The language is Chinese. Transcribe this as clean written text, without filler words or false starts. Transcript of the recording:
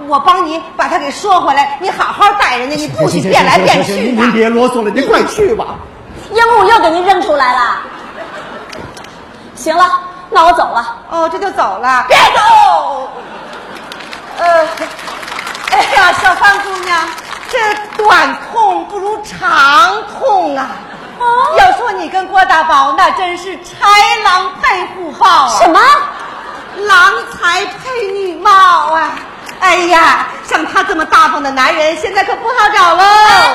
我帮你把他给说回来，你好好待人家，你不许变来变去的。 您别啰嗦了，您快去吧。 鹦鹉又给您扔出来了。行了，那我走了。 哦，这就走了？别走。哎呀，小范姑娘，这短痛不如长痛啊！要说你跟郭大宝，那真是豺狼配虎豹啊！ 什么？ 郎才配女貌啊！哎呀，像他这么大方的男人，现在可不好找喽。